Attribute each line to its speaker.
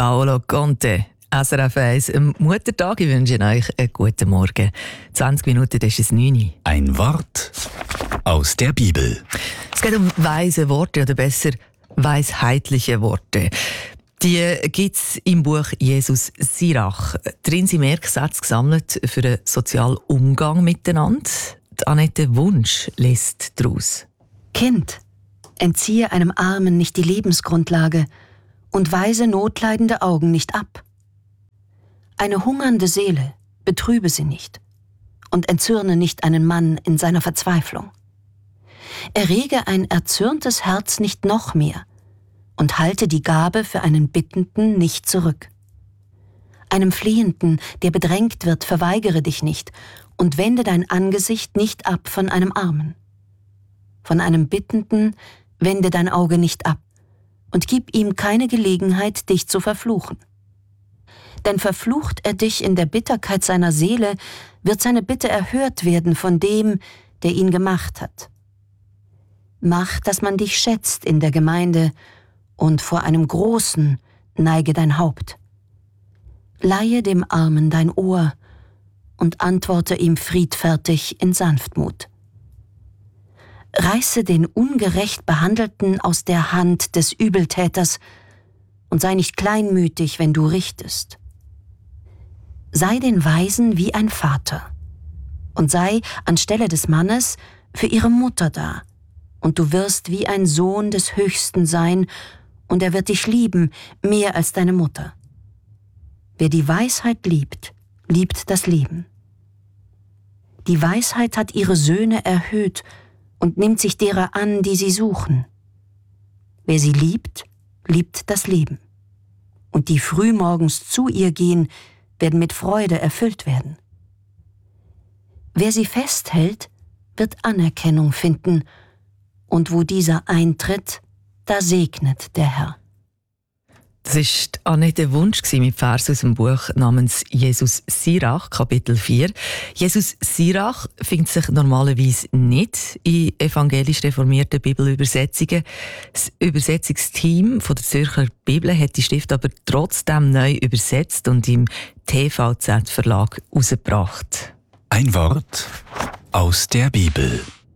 Speaker 1: Paolo Conte, SRF 1 am Muttertag. Ich wünsche euch einen guten Morgen. 20 Minuten, das ist es 9 Uhr.
Speaker 2: Ein Wort aus der Bibel.
Speaker 1: Es geht um weise Worte, oder besser weisheitliche Worte. Die gibt es im Buch Jesus Sirach. Darin sind Merksätze gesammelt für einen sozialen Umgang miteinander. Die Annette Wunsch liest daraus.
Speaker 3: Kind, entziehe einem Armen nicht die Lebensgrundlage und weise notleidende Augen nicht ab. Eine hungernde Seele betrübe sie nicht und entzürne nicht einen Mann in seiner Verzweiflung. Errege ein erzürntes Herz nicht noch mehr und halte die Gabe für einen Bittenden nicht zurück. Einem Flehenden, der bedrängt wird, verweigere dich nicht und wende dein Angesicht nicht ab von einem Armen. Von einem Bittenden wende dein Auge nicht ab und gib ihm keine Gelegenheit, dich zu verfluchen. Denn verflucht er dich in der Bitterkeit seiner Seele, wird seine Bitte erhört werden von dem, der ihn gemacht hat. Mach, dass man dich schätzt in der Gemeinde, und vor einem Großen neige dein Haupt. Leihe dem Armen dein Ohr und antworte ihm friedfertig in Sanftmut. Reiße den ungerecht Behandelten aus der Hand des Übeltäters und sei nicht kleinmütig, wenn du richtest. Sei den Weisen wie ein Vater und sei anstelle des Mannes für ihre Mutter da, und du wirst wie ein Sohn des Höchsten sein, und er wird dich lieben mehr als deine Mutter. Wer die Weisheit liebt, liebt das Leben. Die Weisheit hat ihre Söhne erhöht und nimmt sich derer an, die sie suchen. Wer sie liebt, liebt das Leben. Und die frühmorgens zu ihr gehen, werden mit Freude erfüllt werden. Wer sie festhält, wird Anerkennung finden, und wo dieser eintritt, da segnet der Herr.
Speaker 1: Das war Annette Wunsch mit Vers aus dem Buch namens Jesus Sirach, Kapitel 4. Jesus Sirach findet sich normalerweise nicht in evangelisch reformierten Bibelübersetzungen. Das Übersetzungsteam von der Zürcher Bibel hat die Schrift aber trotzdem neu übersetzt und im TVZ Verlag herausgebracht.
Speaker 2: Ein Wort aus der Bibel.